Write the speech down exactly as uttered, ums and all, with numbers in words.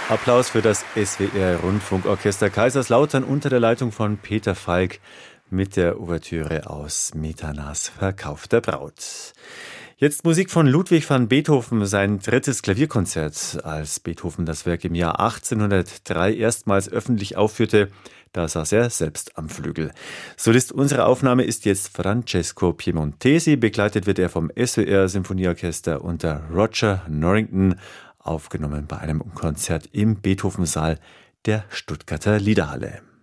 Applaus für das S W R-Rundfunkorchester Kaiserslautern unter der Leitung von Peter Falk mit der Ouvertüre aus Smetanas Verkauf der Braut. Jetzt Musik von Ludwig van Beethoven, sein drittes Klavierkonzert. Als Beethoven das Werk im Jahr achtzehnhundertdrei erstmals öffentlich aufführte, da saß er selbst am Flügel. Solist unserer Aufnahme ist jetzt Francesco Piemontesi, begleitet wird er vom S W R-Symphonieorchester unter Roger Norrington, aufgenommen bei einem Konzert im Beethoven-Saal der Stuttgarter Liederhalle.